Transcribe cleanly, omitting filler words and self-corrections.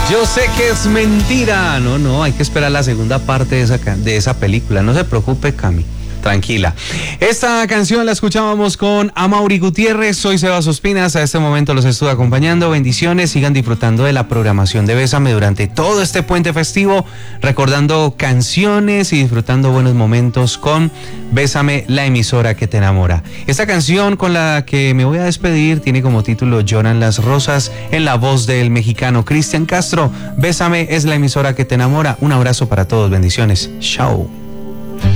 Yo sé que es mentira. No, hay que esperar la segunda parte de esa película. No se preocupe, Cami. Tranquila. Esta canción la escuchábamos con Amaury Gutiérrez. Soy Sebas Ospinas. A este momento los estuve acompañando. Bendiciones. Sigan disfrutando de la programación de Bésame durante todo este puente festivo, recordando canciones y disfrutando buenos momentos con Bésame, la emisora que te enamora. Esta canción con la que me voy a despedir tiene como título Lloran las rosas, en la voz del mexicano Cristian Castro. Bésame es la emisora que te enamora. Un abrazo para todos. Bendiciones. Chao.